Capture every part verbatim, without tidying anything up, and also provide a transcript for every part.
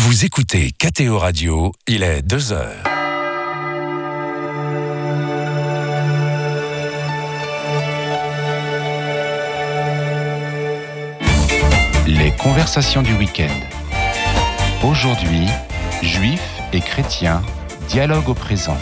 Vous écoutez K T O Radio, il est deux heures. Les conversations du week-end. Aujourd'hui, juifs et chrétiens, dialogue au présent.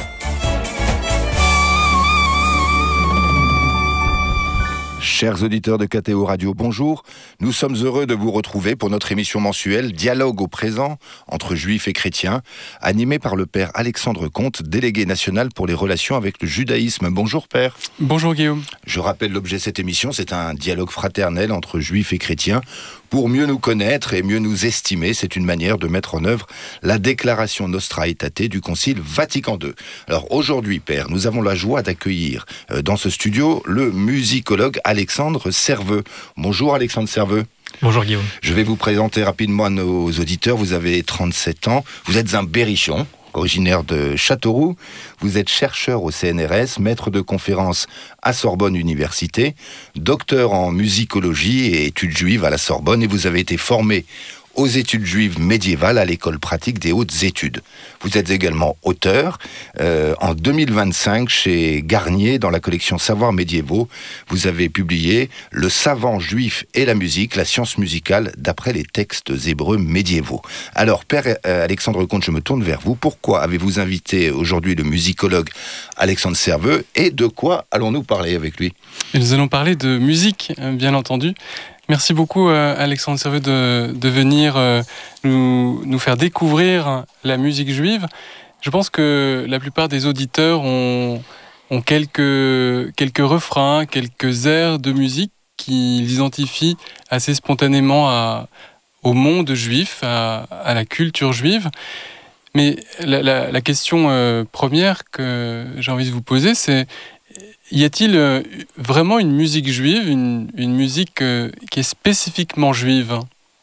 Chers auditeurs de K T O Radio, bonjour. Nous sommes heureux de vous retrouver pour notre émission mensuelle Dialogue au présent entre juifs et chrétiens, animée par le père Alexandre Comte, délégué national pour les relations avec le judaïsme. Bonjour père. Bonjour Guillaume. Je rappelle l'objet de cette émission, c'est un dialogue fraternel entre juifs et chrétiens. Pour mieux nous connaître et mieux nous estimer, c'est une manière de mettre en œuvre la déclaration Nostra Aetate du Concile Vatican deux. Alors aujourd'hui, père, nous avons la joie d'accueillir euh, dans ce studio le musicologue Alexandre Serveux. Bonjour Alexandre Serveux. Bonjour Guillaume. Je vais vous présenter rapidement à nos auditeurs. Vous avez trente-sept ans, vous êtes un berrichon, originaire de Châteauroux. Vous êtes chercheur au C N R S, maître de conférences à Sorbonne Université, docteur en musicologie et études juives à la Sorbonne, et vous avez été formé aux études juives médiévales à l'école pratique des hautes études. Vous êtes également auteur. Euh, en deux mille vingt-cinq, chez Garnier, dans la collection Savoirs médiévaux, vous avez publié « Le savant juif et la musique, la science musicale d'après les textes hébreux médiévaux ». Alors, père euh, Alexandre Comte, je me tourne vers vous. Pourquoi avez-vous invité aujourd'hui le musicologue Alexandre Serveux, et de quoi allons-nous parler avec lui ? Et nous allons parler de musique, bien entendu. Merci beaucoup euh, Alexandre Serveux de, de venir euh, nous, nous faire découvrir la musique juive. Je pense que la plupart des auditeurs ont, ont quelques, quelques refrains, quelques airs de musique qu'ils identifient assez spontanément à, au monde juif, à, à la culture juive. Mais la, la, la question euh, première que j'ai envie de vous poser, c'est: y a-t-il euh, vraiment une musique juive, une, une musique euh, qui est spécifiquement juive ?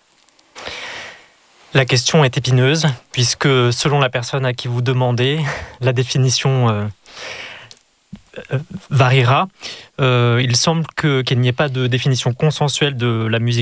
La question est épineuse, puisque selon la personne à qui vous demandez, la définition euh, euh, variera. Euh, il semble que, qu'il n'y ait pas de définition consensuelle de la musique